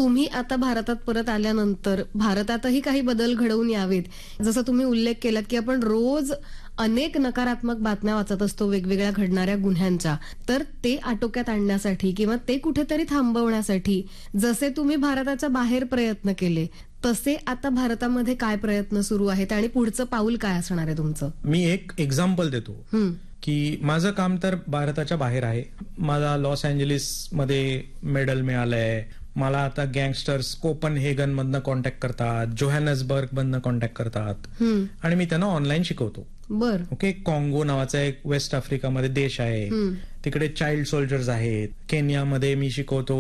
तुम्ही आता भारतात परत आल्यानंतर भारतातही काही बदल घडवून यावेत. जसं तुम्ही उल्लेख केलात की आपण रोज अनेक नकारात्मक बातम्या वाचत असतो वेगवेगळ्या घडणाऱ्या गुन्ह्यांच्या. तर ते आटोक्यात आणण्यासाठी किंवा ते कुठेतरी थांबवण्यासाठी जसे तुम्ही भारताच्या बाहेर प्रयत्न केले तसे आता भारतामध्ये काय प्रयत्न सुरू आहेत आणि पुढचं पाऊल काय असणार आहे तुमचं? मी एक एक्झाम्पल देतो की माझं काम तर भारताच्या बाहेर आहे. मला लॉस एंजलिस मध्ये मेडल मिळालंय. मला आता गँगस्टर्स कोपनहेगन मधनं कॉन्टॅक्ट करतात, जोहान्सबर्ग मधनं कॉन्टॅक्ट करतात आणि मी त्यांना ऑनलाईन शिकवतो. बर. ओके. काँगो नावाचा एक वेस्ट आफ्रिकामध्ये देश आहे, तिकडे चाइल्ड सोल्जर्स आहेत. केनियामध्ये मी शिकवतो.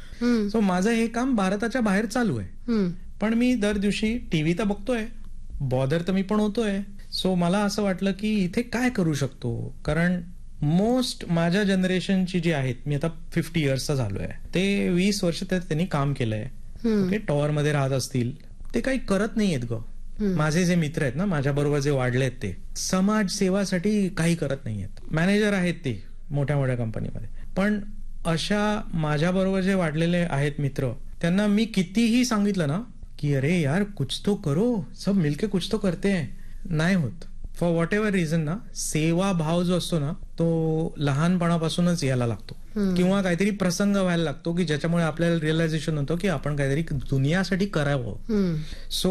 सो माझं हे काम भारताच्या बाहेर चालू आहे. पण मी दर दिवशी टीव्ही तर बघतोय, बॉदर तर मी पण होतोय. सो मला असं वाटलं की इथे काय करू शकतो, कारण मोस्ट माझ्या जनरेशनची जी आहेत, मी आता 50 इयर्सचा झालोय, ते 20 वर्ष त्यांनी काम केलंय. ओके. टॉवर मध्ये राहत असतील, ते काही करत नाहीयेत ग. माझे जे मित्र आहेत ना, माझ्या बरोबर जे वाढलेत, ते समाज सेवासाठी काही करत नाहीयेत. मॅनेजर आहेत ते मोठ्या मोठ्या कंपनीमध्ये. पण अशा माझ्या बरोबर जे वाढलेले आहेत मित्र, त्यांना मी कितीही सांगितलं ना की अरे यार कुछ तो करो, सब मिलके कुछ तो करते हैं, नाही होत. फॉर व्हॉट एव्हर रिझन ना, सेवा भाव जो असतो ना, तो लहानपणापासूनच यायला लागतो किंवा काहीतरी प्रसंग व्हायला लागतो की ज्याच्यामुळे आपल्याला रिअलायझेशन होतं की आपण काहीतरी दुनियासाठी करावं. सो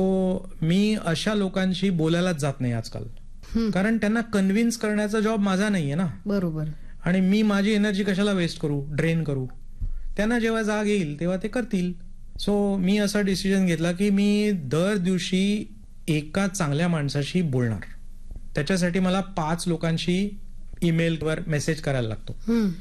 मी अशा लोकांशी बोलायलाच जात नाही आजकाल, कारण त्यांना कन्व्हिन्स करण्याचा जॉब माझा नाहीये ना. बरोबर. आणि मी माझी एनर्जी कशाला वेस्ट करू, ड्रेन करू. त्यांना जेव्हा जाग येईल तेव्हा ते करतील. सो मी असा डिसिजन घेतला की मी दर दिवशी एका चांगल्या माणसाशी बोलणार. त्याच्यासाठी मला 5 लोकांशी ईमेलवर मेसेज करायला लागतो.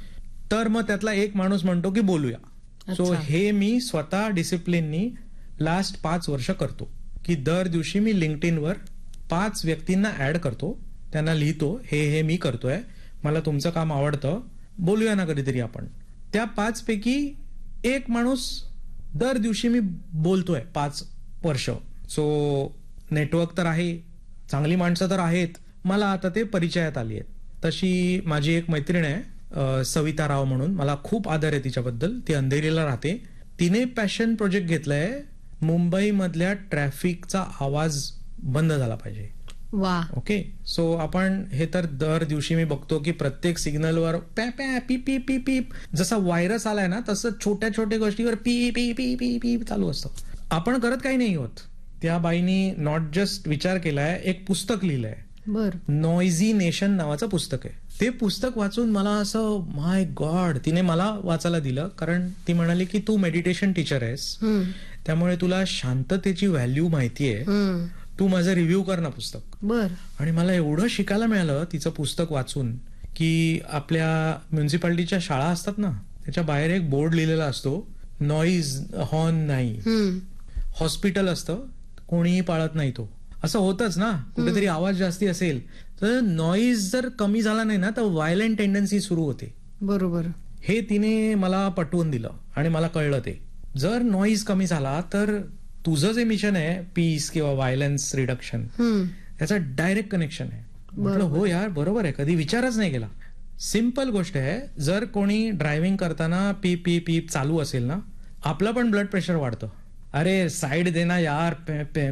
तर मग त्यातला एक माणूस म्हणतो की बोलूया. सो हे मी स्वतः डिसिप्लिननी लास्ट 5 वर्ष करतो की दर दिवशी मी लिंक्डइनवर 5 व्यक्तींना ऍड करतो, त्यांना लिहितो हे मी करतोय, मला तुमचं काम आवडतं, बोलूया ना कधीतरी आपण. त्या 5 पैकी एक माणूस दर दिवशी मी बोलतोय 5 वर्ष. सो नेटवर्क तर आहे, चांगली माणसं तर आहेत, मला आता ते परिचयात आली आहेत. तशी माझी एक मैत्रीण आहे सविता राव म्हणून, मला खूप आदर आहे तिच्याबद्दल. ती अंधेरीला राहते. तिने पॅशन प्रोजेक्ट घेतलाय, मुंबई मधल्या ट्रॅफिकचा आवाज बंद झाला पाहिजे. वा. ओके. सो आपण हे तर दर दिवशी मी बघतो की प्रत्येक सिग्नलवर पॅ पॅ पी पी पी पी, जसा व्हायरस आलाय ना तसं छोट्या छोट्या गोष्टीवर P P P P P चालू असतं. आपण करत काही नाही होत. त्या बाईनी नॉट जस्ट विचार केलाय, एक पुस्तक लिहिलंय. बर. नॉइझी नेशन नावाचं पुस्तक आहे. ते पुस्तक वाचून मला असं माय गॉड, तिने मला वाचायला दिलं, कारण ती म्हणाली की तू मेडिटेशन टीचर आहेस, त्यामुळे तुला शांततेची व्हॅल्यू माहितीये, तू माझं रिव्ह्यू कर ना पुस्तक. बर. आणि मला एवढं शिकायला मिळालं तिचं पुस्तक वाचून की आपल्या म्युन्सिपालिटीच्या शाळा असतात ना, त्याच्या बाहेर एक बोर्ड लिहिलेला असतो, नॉईज हॉर्न नाही. हॉस्पिटल असतं, कोणीही पाळत नाही तो. असं होतच ना, कुठेतरी आवाज जास्ती असेल तर नॉईज जर कमी झाला नाही ना तर व्हायलेंट टेंडन्सी सुरू होते. बरोबर. हे तिने मला पटवून दिलं आणि मला कळलं ते जर नॉईज कमी झाला तर तुझं जे मिशन आहे पीस किंवा व्हायलन्स रिडक्शन, त्याचा डायरेक्ट कनेक्शन आहे. म्हटलं हो यार बरोबर आहे, कधी विचारच नाही केला. सिंपल गोष्ट आहे, जर कोणी ड्रायव्हिंग करताना पीप पीप पीप चालू असेल ना, आपलं पण ब्लड प्रेशर वाढतं. अरे साईड देना यार, पे पे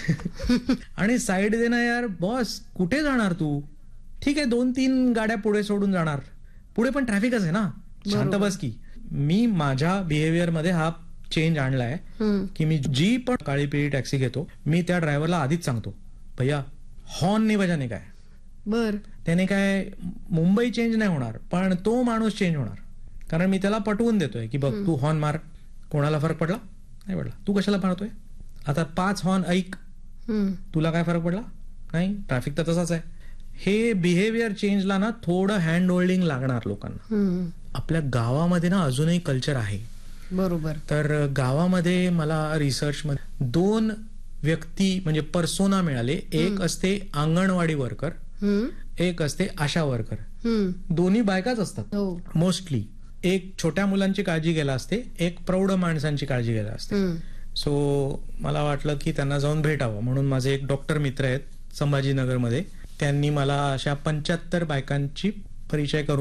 पे आणि साईड देना यार बॉस, कुठे जाणार तू? ठीक आहे 2-3 गाड्या पुढे सोडून जाणार, पुढे पण ट्रॅफिकच आहे ना, शांत बस की. मी माझ्या बिहेवियर मध्ये हा चेंज आणलाय की मी जी पण काळी पिळी टॅक्सी घेतो, मी त्या ड्रायव्हरला आधीच सांगतो, भैया हॉर्न नाही बजाने काय. बर. त्याने काय मुंबई चेंज नाही होणार, पण तो माणूस चेंज होणार. कारण मी त्याला पटवून देतोय की बघ तू हॉर्न मार, कोणाला फरक पडला नाही पडला, तू कशाला मारतोय, आता 5 हॉर्न ऐक, तुला काय फरक पडला नाही, ट्रॅफिक तर तसाच आहे. हे बिहेवियर चेंजला ना थोडं हँड होल्डिंग लागणार लोकांना. आपल्या गावामध्ये ना अजूनही कल्चर आहे. बरोबर. तर गावामध्ये मला रिसर्च मध्ये 2 व्यक्ती म्हणजे पर्सोना मिळाले. एक असते अंगणवाडी वर्कर, एक असते आशा वर्कर. दोन्ही बायकाच असतात मोस्टली. एक छोट्या मुलांची काळजी घ्यायला असते, एक प्रौढ माणसांची काळजी घ्यायला असते. सो मला वाटलं की त्यांना जाऊन भेटावं, म्हणून माझे एक डॉक्टर मित्र आहेत संभाजीनगरमध्ये, त्यांनी मला अशा 75 बायकांची परिचय करून